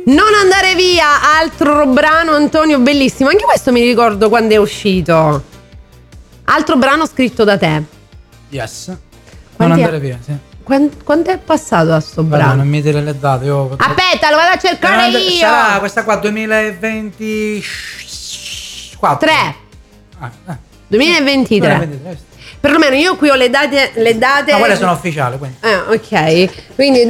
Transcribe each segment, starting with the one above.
Non andare via, altro brano, Antonio, bellissimo. Anche questo mi ricordo quando è uscito. Altro brano scritto da te. Yes. Non andare via, sì. Quanto è passato a sto brano? Non mi dire le date. Aspetta, lo vado a cercare io. Sarà questa qua 2024. 3 2023. 2023. Perlomeno io qui ho le date. No, quelle sono ufficiali, quindi. Ok. Quindi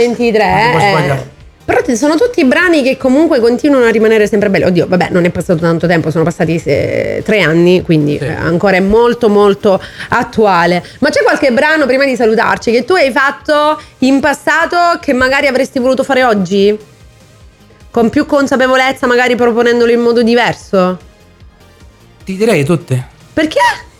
2023. Però sono tutti brani che comunque continuano a rimanere sempre belli. Oddio, vabbè, non è passato tanto tempo, sono passati 3 anni, quindi sì. Ancora è molto molto attuale. Ma c'è qualche brano, prima di salutarci, che tu hai fatto in passato che magari avresti voluto fare oggi? Con più consapevolezza, magari proponendolo in modo diverso? Ti direi tutte. Perché?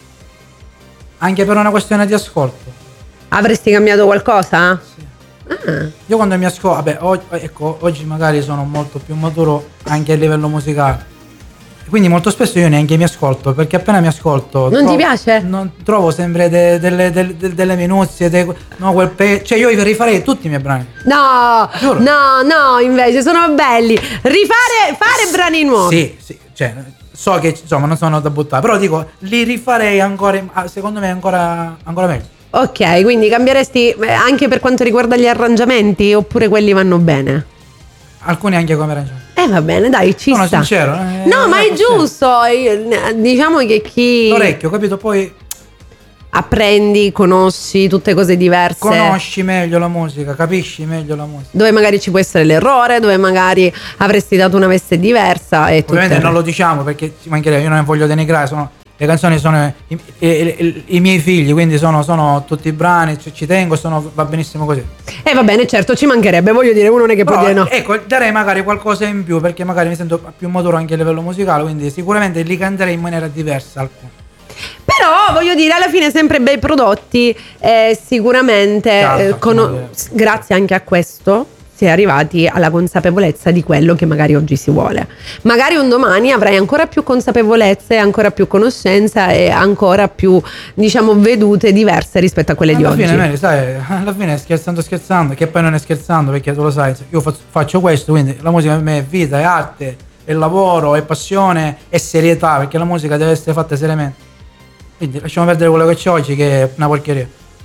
Anche per una questione di ascolto. Avresti cambiato qualcosa? Sì. Io quando mi ascolto, vabbè, oggi magari sono molto più maturo anche a livello musicale, quindi molto spesso io neanche mi ascolto, perché appena mi ascolto ti piace? Non trovo sempre delle minuzie, cioè io rifarei tutti i miei brani. No, invece sono belli. Fare brani nuovi. Sì, cioè so che insomma non sono da buttare, però dico, li rifarei ancora, secondo me ancora meglio. Ok, quindi cambieresti anche per quanto riguarda gli arrangiamenti, oppure quelli vanno bene? Alcuni anche come arrangiamenti. Va bene, dai, ci sta. Sono sincero. No, ma è giusto. Diciamo che chi... L'orecchio, capito? Poi apprendi, conosci tutte cose diverse. Conosci meglio la musica, capisci meglio la musica. Dove magari ci può essere l'errore, dove magari avresti dato una veste diversa e ovviamente non lo diciamo perché ci mancherebbe, io non voglio denigrare, le canzoni sono i miei figli, quindi sono tutti i brani, ci tengo, va benissimo così. Va bene, certo, ci mancherebbe, voglio dire, uno non è che può dire no. Ecco, darei magari qualcosa in più, perché magari mi sento più maturo anche a livello musicale, quindi sicuramente li canterei in maniera diversa alcuni. Però voglio dire, alla fine sempre bei prodotti, sicuramente grazie anche a questo si è arrivati alla consapevolezza di quello che magari oggi si vuole. Magari un domani avrai ancora più consapevolezza e ancora più conoscenza e ancora più, diciamo, vedute diverse rispetto a quelle di oggi. Alla fine scherzando, che poi non è scherzando, perché tu lo sai, io faccio questo, quindi la musica per me è vita, è arte, è lavoro, è passione, è serietà, perché la musica deve essere fatta seriamente. Quindi lasciamo perdere quello che c'è oggi, che è una porcheria.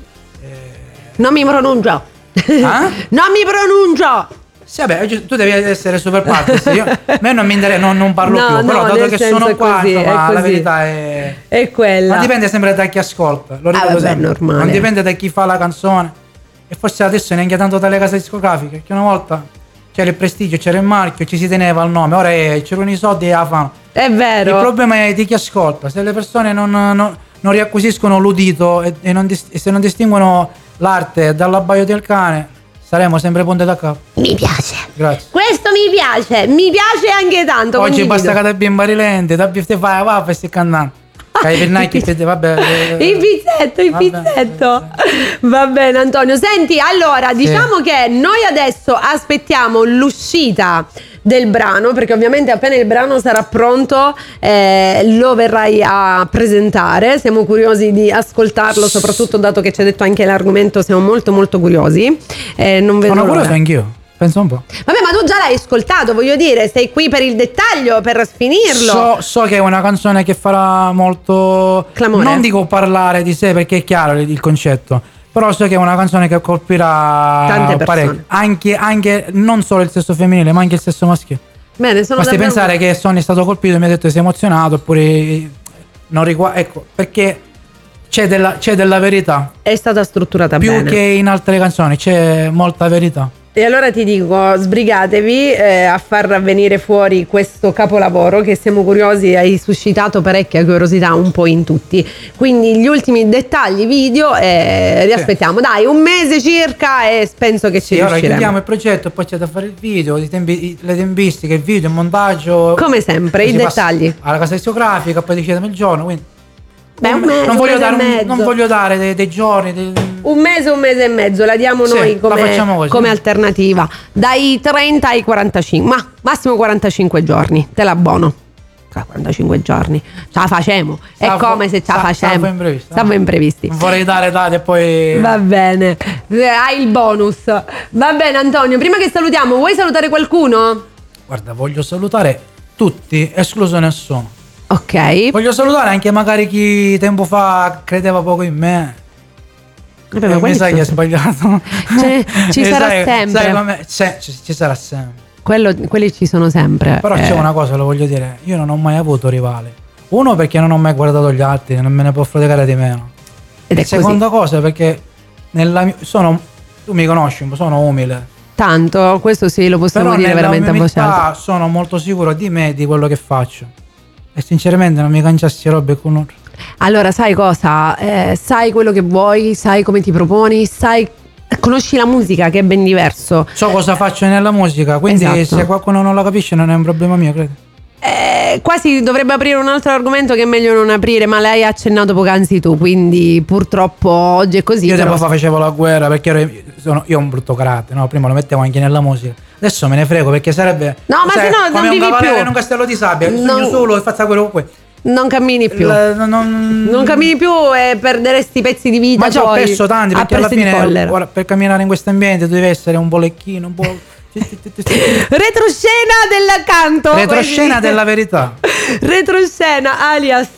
Non mi pronuncio. Non mi pronuncio. Sì, vabbè, tu devi essere super partes. A me non mi interessa, non parlo più. Però dato che sono qua, insomma, la verità è quella. Ma dipende sempre da chi ascolta. Lo ripeto sempre. Normale. Non dipende da chi fa la canzone. E forse adesso neanche tanto dalle case discografiche. Che una volta c'era il prestigio, c'era il marchio, ci si teneva il nome. Ora c'erano i soldi e la fama. È vero. Il problema è di chi ascolta. Se le persone non riacquisiscono l'udito e se non distinguono l'arte dall'abbaio del cane, saremo sempre punte da capo. Mi piace. Grazie. Questo mi piace anche tanto. Oggi basta che ti bimba rilente, ti fai va e stai cantando. Il pizzetto. Va bene, Antonio. Senti, allora, diciamo che noi adesso aspettiamo l'uscita del brano, perché ovviamente appena il brano sarà pronto lo verrai a presentare. Siamo curiosi di ascoltarlo, soprattutto dato che ci hai detto anche l'argomento, siamo molto molto curiosi. Non vedo Sono curioso anch'io. Penso un po'. Vabbè, ma tu già l'hai ascoltato, voglio dire, sei qui per il dettaglio, per finirlo. So che è una canzone che farà molto clamore. Non dico parlare di sé, perché è chiaro il concetto, però so che è una canzone che colpirà tante persone, anche non solo il sesso femminile, ma anche il sesso maschile. Bene, basti pensare che Sonny è stato colpito e mi ha detto sei emozionato, oppure non riguarda, ecco, perché c'è della verità. È stata strutturata più bene. Più che in altre canzoni c'è molta verità. E allora ti dico, sbrigatevi a far venire fuori questo capolavoro, che siamo curiosi, hai suscitato parecchia curiosità un po' in tutti. Quindi gli ultimi dettagli video riaspettiamo. Dai, un mese circa e penso che ci riusciremo. Ora chiudiamo il progetto, poi c'è da fare il video, le tempistiche, il video, il montaggio. Come sempre, i dettagli. Alla casa discografica, poi decidere il giorno, quindi... Beh, non voglio dare dei giorni. Un mese e mezzo, la diamo noi come alternativa. Dai 30 ai 45, ma massimo 45 giorni, te l'abbono. 45 giorni. Ce la facemo. È come se ce la facemo. Stavo imprevisti. Non vorrei dare date e poi. Va bene. Hai il bonus. Va bene, Antonio. Prima che salutiamo, vuoi salutare qualcuno? Guarda, voglio salutare tutti, escluso nessuno. Ok. Voglio salutare anche magari chi tempo fa credeva poco in me. Vabbè, mi sai che hai sbagliato. Ci sarà sempre. Ci sarà sempre. Quelli ci sono sempre. Però c'è una cosa, lo voglio dire. Io non ho mai avuto rivali. Uno, perché non ho mai guardato gli altri, non me ne può fregare di meno. Ed è seconda cosa, perché tu mi conosci, sono umile. Tanto, questo sì, lo possiamo dire veramente a voce alta. Sono molto sicuro di me, di quello che faccio. E sinceramente non mi cangiassi robe con loro. Allora, sai cosa? Sai quello che vuoi, sai come ti proponi, conosci la musica, che è ben diverso. So cosa faccio nella musica, quindi esatto. Se qualcuno non la capisce non è un problema mio, credo. Quasi dovrebbe aprire un altro argomento che è meglio non aprire, ma lei ha accennato poc'anzi tu, quindi purtroppo oggi è così. Io tempo fa facevo la guerra perché io ho un brutto carattere, no? Prima lo mettevo anche nella musica, adesso me ne frego perché sarebbe no, ma se no non vivi più in un castello di sabbia, sogno solo e faccia quello che non cammini più, non cammini più e perderesti pezzi di vita. Ma già ho perso tanti, perché alla fine per camminare in questo ambiente devi essere un polecchino, un po'. Retroscena del canto, retroscena della verità, retroscena alias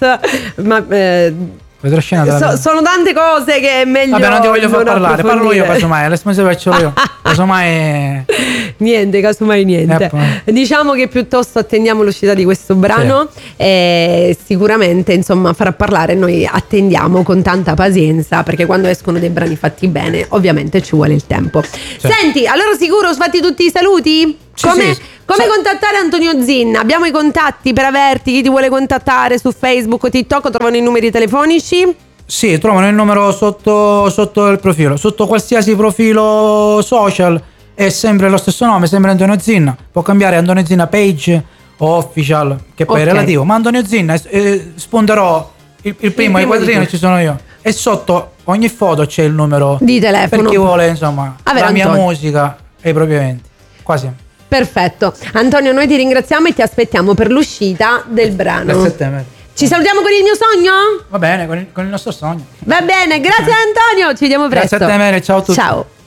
sono tante cose che è meglio. Vabbè, non ti voglio far parlare, parlo io casomai, l'esposizione faccio io. Casomai niente. Diciamo che piuttosto attendiamo l'uscita di questo brano, sì. E sicuramente insomma farà parlare, noi attendiamo con tanta pazienza, perché quando escono dei brani fatti bene ovviamente ci vuole il tempo. Sì. Senti, allora sicuro fatti tutti i saluti? Come contattare Antonio Zinna? Abbiamo i contatti per averti, chi ti vuole contattare su Facebook o TikTok trovano i numeri telefonici? Sì, trovano il numero sotto il profilo, sotto qualsiasi profilo social è sempre lo stesso nome, sempre Antonio Zinna. Può cambiare Antonio Zinna page o official, che poi è relativo, ma Antonio Zinna spunterò il primo, i quadrini ci sono io, e sotto ogni foto c'è il numero di telefono per chi vuole insomma la mia musica e i propri eventi. Quasi. Perfetto, Antonio, noi ti ringraziamo e ti aspettiamo per l'uscita del brano. Grazie a te. Ci salutiamo con il mio sogno? Va bene, con il nostro sogno. Va bene, grazie Antonio, ci vediamo presto. Grazie a te, Mere, ciao a tutti. Ciao.